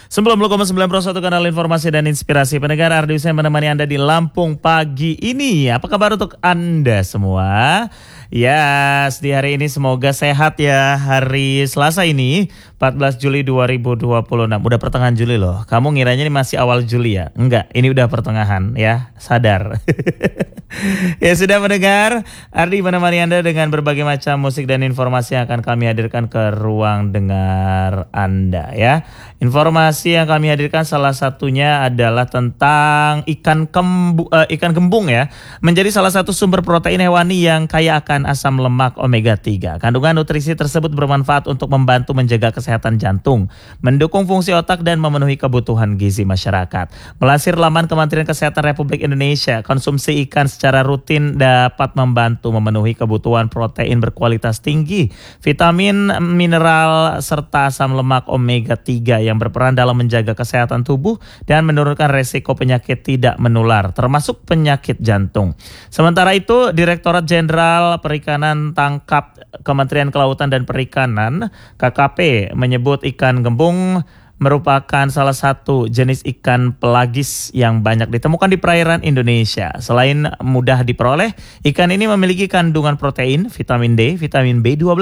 90,9 kanal informasi dan inspirasi. Pendengar, Ardi Hussein menemani Anda di Lampung pagi ini. Apa kabar untuk Anda semua? Ya, di hari ini semoga sehat ya. Hari Selasa ini 14 Juli 2026. Udah pertengahan Juli loh. Kamu ngiranya ini masih awal Juli ya? Enggak, ini udah pertengahan ya. Sadar. Ya sudah pendengar, Ardi menemani Anda dengan berbagai macam musik dan informasi yang akan kami hadirkan ke ruang dengar Anda ya. Informasi yang kami hadirkan salah satunya adalah tentang ikan gembung ya. Menjadi salah satu sumber protein hewani yang kaya akan asam lemak omega 3. Kandungan nutrisi tersebut bermanfaat untuk membantu menjaga kesehatan jantung, mendukung fungsi otak dan memenuhi kebutuhan gizi masyarakat. Melansir laman Kementerian Kesehatan Republik Indonesia, konsumsi ikan secara rutin dapat membantu memenuhi kebutuhan protein berkualitas tinggi, vitamin, mineral, serta asam lemak omega 3 yang berperan dalam menjaga kesehatan tubuh dan menurunkan resiko penyakit tidak menular, termasuk penyakit jantung. Sementara itu, Direktorat Jenderal Perikanan Tangkap Kementerian Kelautan dan Perikanan (KKP) menyebut ikan gembung merupakan salah satu jenis ikan pelagis yang banyak ditemukan di perairan Indonesia. Selain mudah diperoleh, ikan ini memiliki kandungan protein, vitamin D, vitamin B12,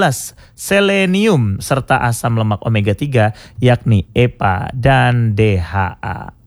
selenium, serta asam lemak omega 3 yakni EPA dan DHA.